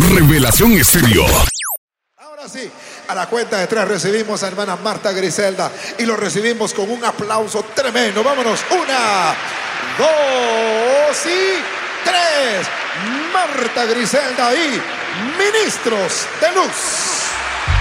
Revelación Estéreo. Ahora sí, a la cuenta de 3 recibimos a hermana Marta Griselda y lo recibimos con un aplauso tremendo. Vámonos, 1, 2 y 3. Marta Griselda y Ministros de Luz.